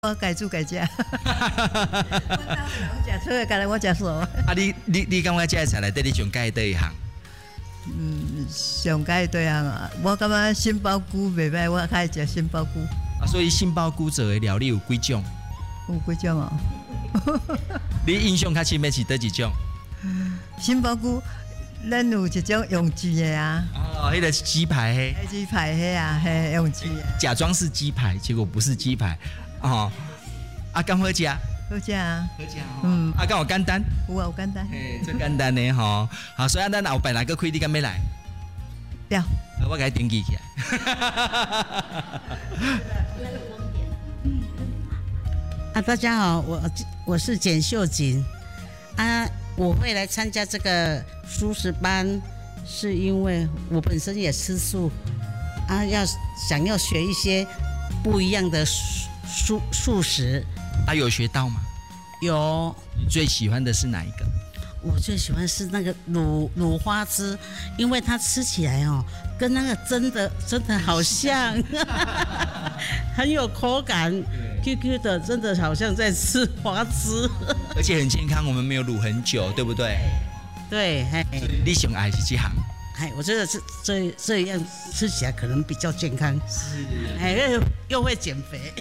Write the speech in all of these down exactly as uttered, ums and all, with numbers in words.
我家煮家食，我食错，干来我食素。啊， 你你你感觉这个菜内底你上喜欢哪一项？ 嗯，上喜欢对项啊，我感觉杏鲍菇袂歹，我较爱食杏鲍菇。 啊，所以杏鲍菇做的料理有几种？ 有几种哦？ 你印象较深的是哪几种？ 杏鲍菇，咱有一种用煎的啊。 哦，迄、那个鸡排嘿。 鸡排嘿啊，嘿用煎的。 假装是鸡排，结果不是鸡排。哦，啊，敢好食？ 好食啊， 好食哦。嗯，啊，敢有简单？ 有啊，有简单。 嘿，最简单的吼。好，所以咱后摆哪个开，你敢要来？ 要。 我给你登记起来。 啊，大家好，我我是简秀锦啊，我会来参加这个素食班，是因为我本身也吃素啊，要想要学一些不一样的素素食。 啊，有学到吗？ 有。 你最喜欢的是哪一个？ 我最喜欢是那个卤卤花枝，因为它吃起来哦，跟那个真的真的好像，很有口感 ，Q Q 的，真的好像在吃花枝， 而且很健康。我们没有卤很久，对不对？ 对，嘿， 你最爱是这行？ 哎，我觉得这这这样吃起来可能比较健康， 是， 哎，又又会减肥。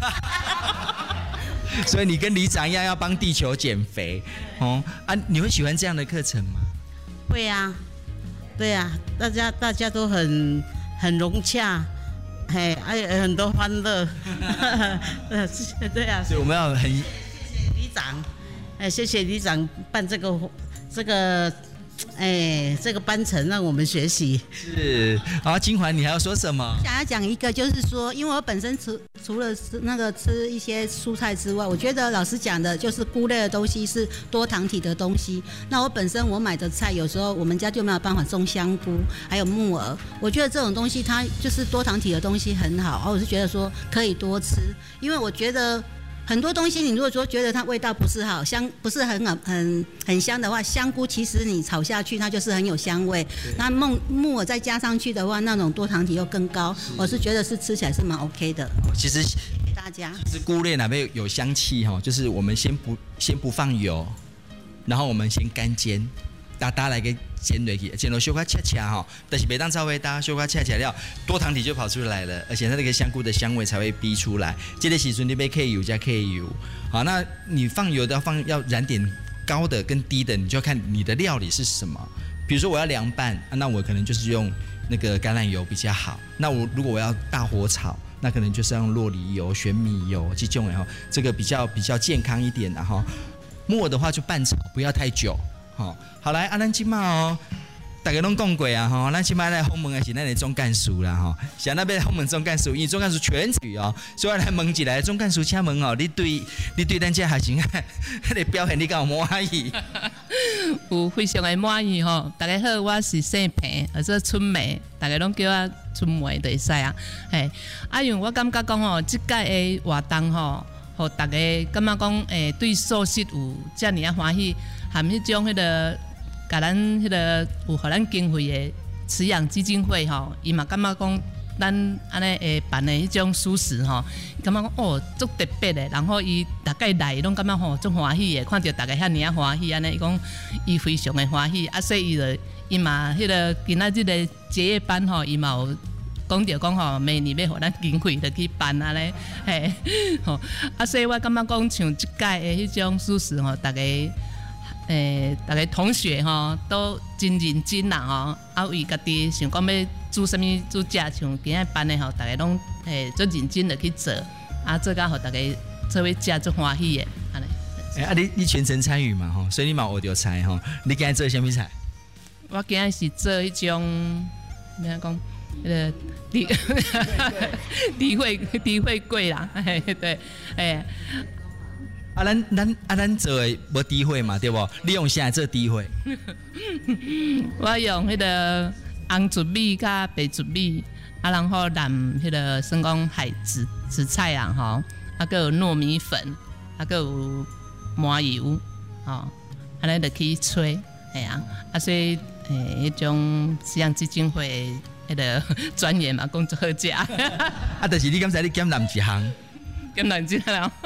所以你跟里长一样要帮地球减肥哦啊！你会喜欢这样的课程吗？ 会啊，对啊，大家大家都很很融洽，嘿，还有很多欢乐，对啊， 所以我们要很谢谢里长，哎，谢谢里长办这个这个。哎，这个班程让我们学习是。好，金环，你还要说什么？ 想要讲一个，就是说，因为我本身除除了吃那个吃一些蔬菜之外，我觉得老师讲的就是菇类的东西是多糖体的东西。那我本身我买的菜，有时候我们家就没有办法种香菇，还有木耳。我觉得这种东西它就是多糖体的东西很好，而我是觉得说可以多吃，因为我觉得。很多东西，你如果说觉得它味道不是好香，不是很很很香的话，香菇其实你炒下去，它就是很有香味。那木木耳再加上去的话，那种多糖体又更高。我是觉得是吃起来是蛮 OK 的。 其实给大家， 其实菇类哪边有香气哈，就是我们先不先不放油，然后我们先干煎，大大来个煎落去，煎落小块切切哈，但是每当稍微大小块切切了，多糖体就跑出来了，而且它那个香菇的香味才会逼出来。这个时阵你要 K 油加 K 油，好，那你放油的要放要燃点高的跟低的，你就要看你的料理是什么。比如说我要凉拌，那我可能就是用那个橄榄油比较好。那我如果我要大火炒，那可能就是要用酪梨油、玄米油这种然后这个比较比较健康一点的哈。木耳的话就半炒，不要太久。好，好来，啊，咱今嘛哦，大家拢讲过啊，吼，咱今嘛来访问的是咱的总干事啦，吼，现在要访问总干事，因为总干事全语哦，所以来问一下总干事，请问哦，你对你对咱这学生迄个表现，你敢有满意？ 有非常的满意吼，大家好，我是姓平，或者春梅，大家拢叫我春梅就会使啊，嘿，啊，因为我感觉讲吼，即届的活动吼，互大家感觉讲，诶，对素食有遮尔啊欢喜。含迄种迄个，甲咱迄个有互咱经费的饲养基金会吼，伊嘛感觉讲，咱安尼会办的迄种素食吼，感觉讲哦，足特别的，然后伊大概来拢感觉吼足欢喜的，看到大家遐尔啊欢喜，安尼伊讲伊非常的欢喜，啊，所以伊就伊嘛迄个今仔日的结业班吼，伊嘛有。讲着讲吼，明年要互咱经费就去办啊咧，嘿，吼，啊，所以我感觉讲像即届的迄种素食吼，大家。诶，大家同学吼都真认真啦吼，啊为家己想讲要煮啥物煮食，像今日办的吼，大家拢诶做认真的去做，啊做甲互大家做伙食足欢喜的，安尼。 诶、欸，啊你你全程参与嘛吼，所以你嘛学着菜吼，你今日做啥物菜？ 我今日是做迄种，咩讲？迄个底底会底会贵啦，嘿对，诶。 啊，咱咱啊，咱做的无诋毁嘛，对不？你用啥做诋毁？ 我用迄个红糯米甲白糯米，啊，然后染迄个算讲海紫紫菜啊，吼，啊，佮有糯米粉，啊，佮有麻油，吼，安尼就去吹，系啊，啊，所以诶，迄种饲养基金会迄个专员嘛，讲足好食。 啊，但是你刚才你减染一项。 减两斤了。